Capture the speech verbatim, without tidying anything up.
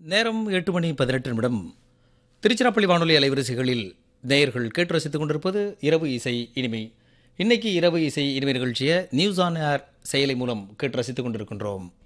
நேரம் எட்டு மணி பதினெட்டு நிமிடம். திருச்சிராப்பள்ளி வானொலி அலைவரிசைகளில் நேயர்கள் கேட்டு ரசித்துக் கொண்டிருப்பது இரவு இசை இனிமை. இன்னைக்கு இரவு இசை இனிமை நிகழ்ச்சியை நியூஸ் ஆன் ஏர் செயலி மூலம் கேட்டு ரசித்துக் கொண்டிருக்கின்றோம்.